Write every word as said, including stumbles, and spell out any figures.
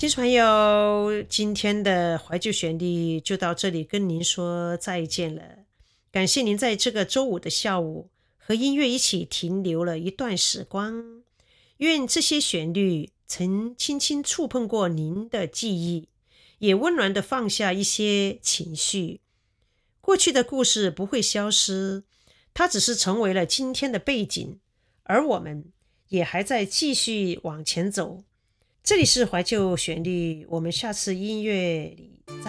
听众朋友，今天的怀旧旋律就到这里跟您说再见了。感谢您在这个周五的下午和音乐一起停留了一段时光。愿这些旋律曾轻轻触碰过您的记忆，也温暖地放下一些情绪。过去的故事不会消失，它只是成为了今天的背景，而我们也还在继续往前走。这里是怀旧旋律，我们下次音乐里